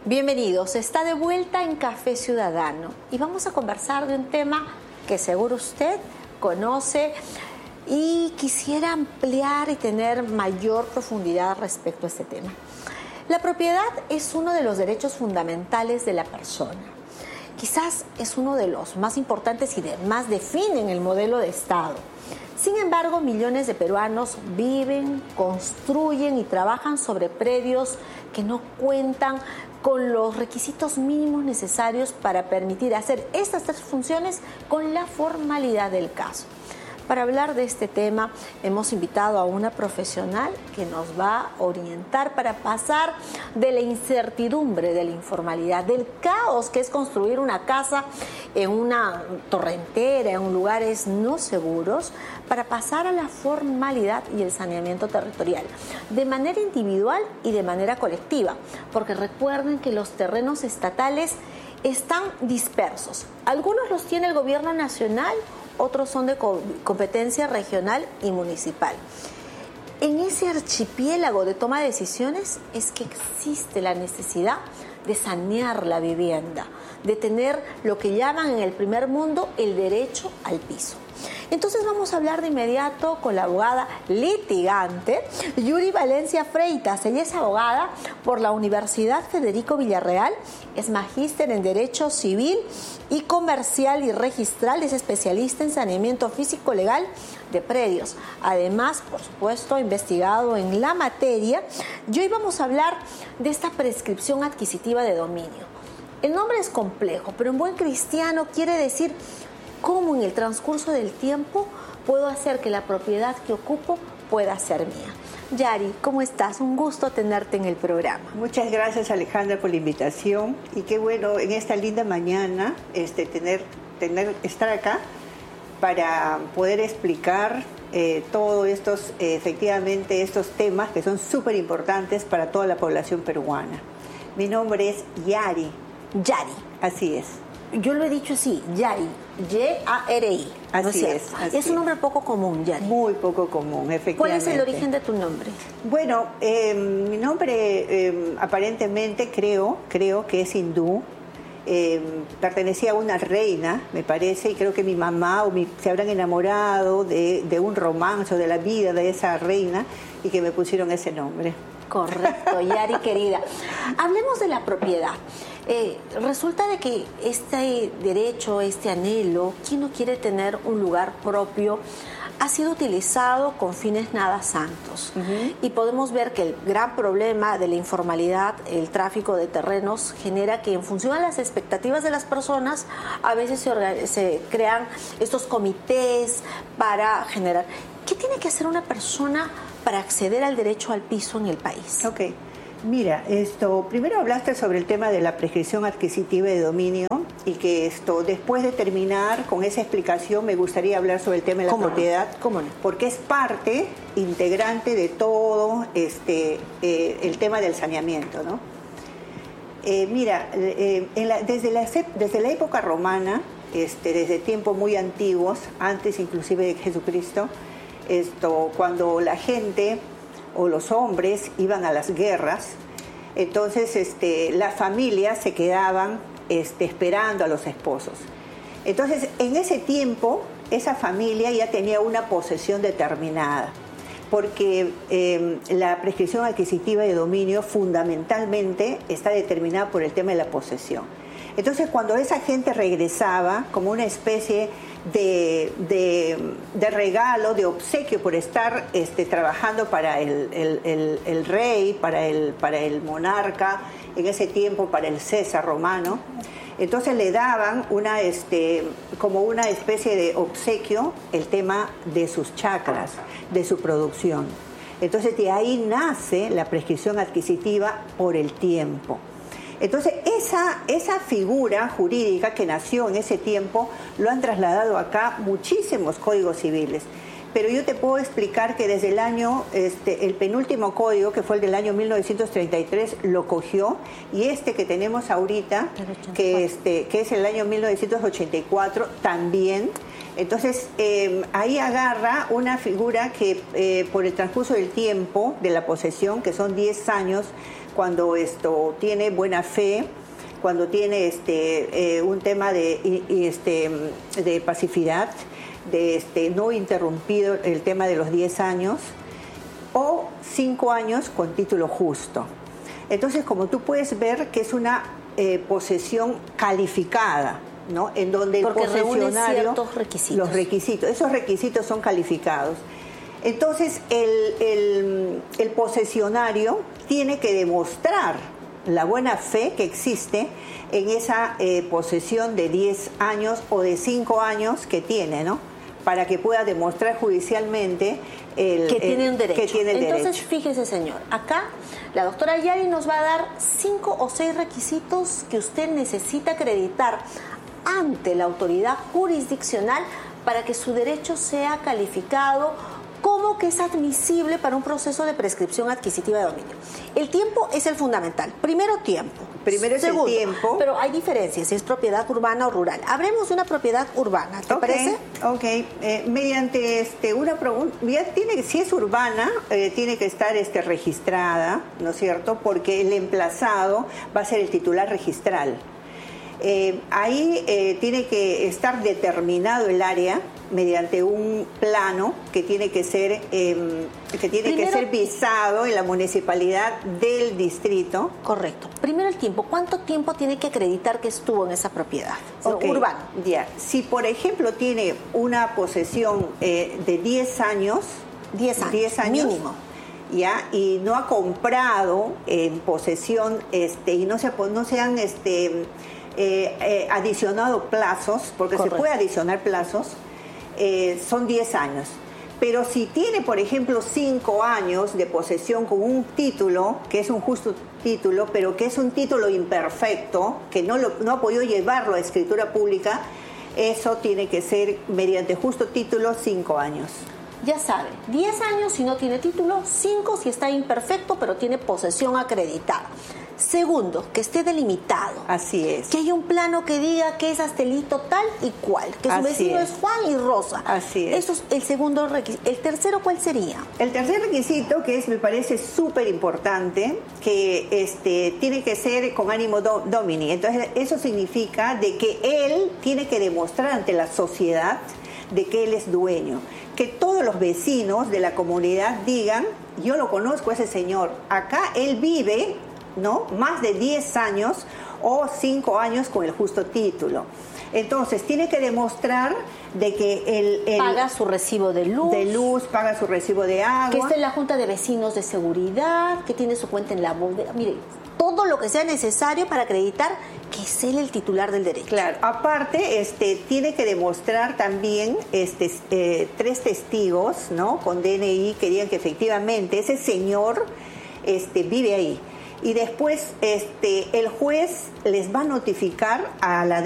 Bienvenidos, está de vuelta en Café Ciudadano y vamos a conversar de un tema que seguro usted conoce y quisiera ampliar y tener mayor profundidad respecto a este tema. La propiedad es uno de los derechos fundamentales de la persona. Quizás es uno de los más importantes y más definen el modelo de Estado. Sin embargo, millones de peruanos viven, construyen y trabajan sobre predios que no cuentan con los requisitos mínimos necesarios para permitir hacer estas tres funciones con la formalidad del caso. Para hablar de este tema, hemos invitado a una profesional que nos va a orientar para pasar de la incertidumbre, de la informalidad, del caos que es construir una casa en una torrentera, en lugares no seguros, para pasar a la formalidad y el saneamiento territorial, de manera individual y de manera colectiva, porque recuerden que los terrenos estatales están dispersos. Algunos los tiene el gobierno nacional, otros son de competencia regional y municipal. En ese archipiélago de toma de decisiones es que existe la necesidad de sanear la vivienda, de tener lo que llaman en el primer mundo el derecho al piso. Entonces vamos a hablar de inmediato con la abogada litigante Yuri Valencia Freitas. Ella es abogada por la Universidad Federico Villarreal, es magíster en Derecho Civil y Comercial y Registral, es especialista en saneamiento físico legal de predios. Además, por supuesto, ha investigado en la materia y hoy vamos a hablar de esta prescripción adquisitiva de dominio. El nombre es complejo, pero en buen cristiano quiere decir cómo en el transcurso del tiempo puedo hacer que la propiedad que ocupo pueda ser mía. Yari, ¿cómo estás? Un gusto tenerte en el programa. Muchas gracias, Alejandra, por la invitación y qué bueno en esta linda mañana estar acá para poder explicar todos estos temas que son súper importantes para toda la población peruana. Mi nombre es Yari. Yari. Así es. Yo lo he dicho así, Yari, Y-A-R-I. Así es. Es un nombre poco común, Yari. Muy poco común, efectivamente. ¿Cuál es el origen de tu nombre? Bueno, mi nombre aparentemente creo que es hindú. Pertenecía a una reina, me parece, y creo que mi mamá se habrán enamorado de un romance o de la vida de esa reina y que me pusieron ese nombre. Correcto, Yari querida. Hablemos de la propiedad. Resulta de que este derecho, este anhelo, quien no quiere tener un lugar propio, ha sido utilizado con fines nada santos. Y podemos ver que el gran problema de la informalidad, el tráfico de terrenos, genera que en función a las expectativas de las personas, a veces se crean estos comités para generar. ¿Qué tiene que hacer una persona para acceder al derecho al piso en el país? Ok. Mira, primero hablaste sobre el tema de la prescripción adquisitiva de dominio y que después de terminar con esa explicación me gustaría hablar sobre el tema de la propiedad, porque es parte integrante de todo el tema del saneamiento, ¿no? Mira, desde la época romana, desde tiempos muy antiguos, antes inclusive de Jesucristo, cuando la gente o los hombres iban a las guerras, entonces las familias se quedaban esperando a los esposos. Entonces, en ese tiempo, esa familia ya tenía una posesión determinada, porque la prescripción adquisitiva de dominio fundamentalmente está determinada por el tema de la posesión. Entonces, cuando esa gente regresaba como una especie de regalo, de obsequio por estar trabajando para el rey, para el monarca, en ese tiempo para el César romano, entonces le daban como una especie de obsequio el tema de sus chacras, de su producción. Entonces de ahí nace la prescripción adquisitiva por el tiempo. Entonces, esa figura jurídica que nació en ese tiempo lo han trasladado acá muchísimos códigos civiles. Pero yo te puedo explicar que desde el penúltimo código, que fue el del año 1933, lo cogió, y que tenemos ahorita, que es el año 1984, también. Entonces, ahí agarra una figura que por el transcurso del tiempo de la posesión, que son 10 años, cuando esto tiene buena fe, cuando tiene un tema de pacificidad, de no interrumpido el tema de los 10 años, o 5 años con título justo. Entonces, como tú puedes ver que es una posesión calificada, ¿no? En donde el posesionario, ciertos requisitos. Los requisitos, esos requisitos son calificados. Entonces, el posesionario tiene que demostrar la buena fe que existe en esa posesión de 10 años o de 5 años que tiene, ¿no? Para que pueda demostrar judicialmente que tiene un derecho. Que tiene el Entonces, derecho. fíjese, señor, acá la doctora Yari nos va a dar 5 o 6 requisitos que usted necesita acreditar ante la autoridad jurisdiccional para que su derecho sea calificado como que es admisible para un proceso de prescripción adquisitiva de dominio. El tiempo es el fundamental. Primero, tiempo. Primero es Segundo, el tiempo. Pero hay diferencias, si es propiedad urbana o rural. Hablemos de una propiedad urbana, ¿te parece? Ok. Mediante una si es urbana, tiene que estar registrada, ¿no es cierto? Porque el emplazado va a ser el titular registral. Ahí tiene que estar determinado el área mediante un plano que tiene que ser visado en la municipalidad del distrito. Correcto. Primero el tiempo. ¿Cuánto tiempo tiene que acreditar que estuvo en esa propiedad? Okay. Urbano. Ya. Si, por ejemplo, tiene una posesión de 10 años... 10 años. Mínimo. Ya, y no ha comprado en posesión y no se han adicionado plazos, porque correcto, se puede adicionar plazos, son 10 años. Pero si tiene, por ejemplo, 5 años de posesión con un título, que es un justo título, pero que es un título imperfecto, que no ha podido llevarlo a escritura pública, eso tiene que ser mediante justo título 5 años. Ya sabe, 10 años si no tiene título, 5 si está imperfecto pero tiene posesión acreditada. Segundo, que esté delimitado. Así es. Que haya un plano que diga que es Astelito tal y cual, que su vecino es Juan y Rosa. Así es. Eso es el segundo requisito. ¿El tercero cuál sería? El tercer requisito, que me parece súper importante, que tiene que ser con ánimo domini. Entonces, eso significa de que él tiene que demostrar ante la sociedad de que él es dueño. Que todos los vecinos de la comunidad digan, yo lo conozco a ese señor, acá él vive, ¿no? Más de 10 años o 5 años con el justo título. Entonces, tiene que demostrar de que él paga su recibo de luz, paga su recibo de agua. Que está en la Junta de Vecinos de Seguridad, que tiene su cuenta en la bodega. Mire, todo lo que sea necesario para acreditar que es él el titular del derecho. Claro, aparte, tiene que demostrar también 3 testigos, ¿no? Con DNI que digan que efectivamente ese señor vive ahí. Y después el juez les va a notificar a la